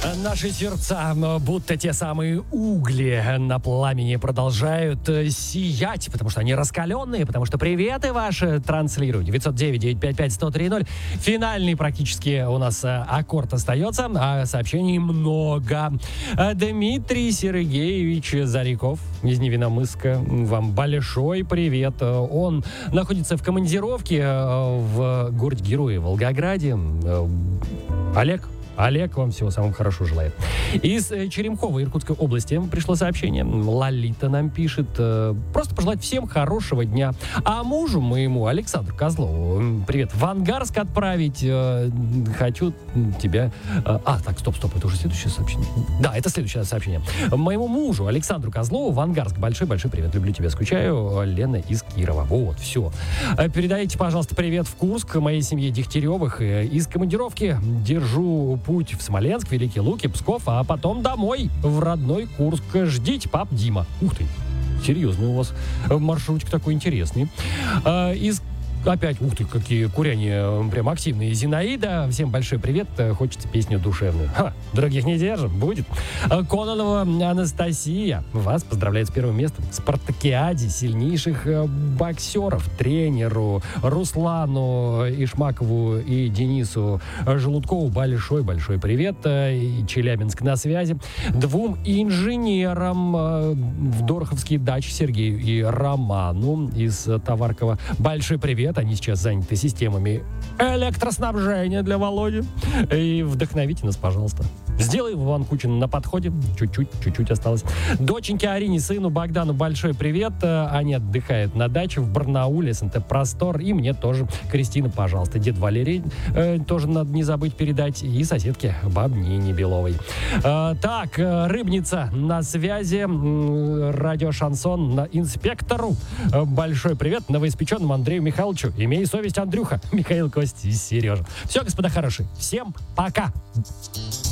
Наши сердца, будто те самые угли на пламени, продолжают сиять, потому что они раскаленные, потому что приветы ваши транслирую. 909-955-1030. Финальный практически у нас аккорд остается, а сообщений много. Дмитрий Сергеевич Зариков из Невиномысска. Вам большой привет. Он находится в командировке в городе-герое Волгограде. Олег вам всего самого хорошего желает. Из Черемхова, Иркутской области пришло сообщение. Лолита нам пишет. Просто пожелать всем хорошего дня. А мужу моему, Александру Козлову, привет, в Ангарск отправить. Хочу тебя... стоп, это уже следующее сообщение. Да, это следующее сообщение. Моему мужу, Александру Козлову, в Ангарск большой-большой привет. Люблю тебя, скучаю. Лена из Кирова. Вот, все. Передайте, пожалуйста, привет в Курск моей семье Дегтяревых. Из командировки держу путь в Смоленск, Великие Луки, Псков, а потом домой, в родной Курск. Ждите, пап Дима. Ух ты, серьезный у вас маршрутик такой интересный. Опять, ух ты, какие куряния прям активные. Зинаида, всем большой привет. Хочется песню душевную. Других не держим, будет. Кононова Анастасия вас поздравляет с первым местом в спартакиаде сильнейших боксеров. Тренеру Руслану Ишмакову и Денису Желудкову большой-большой привет. И Челябинск на связи. Двум инженерам в Дороховские дачи Сергею и Роману из Товаркова большой привет. Они сейчас заняты системами электроснабжения для Володи. И вдохновите нас, пожалуйста. Сделай Иван Кучин на подходе. Чуть-чуть осталось. Доченьке Арине, сыну Богдану большой привет. Они отдыхают на даче в Барнауле, СНТ Простор. И мне тоже. Кристина, пожалуйста. Дед Валерий тоже надо не забыть передать. И соседке Бабнине Беловой. Так, Рыбница на связи. Радио Шансон инспектору. Большой привет новоиспеченному Андрею Михайловичу. Имей совесть, Андрюха. Михаил, Костя и Сережа. Все, господа хорошие. Всем пока.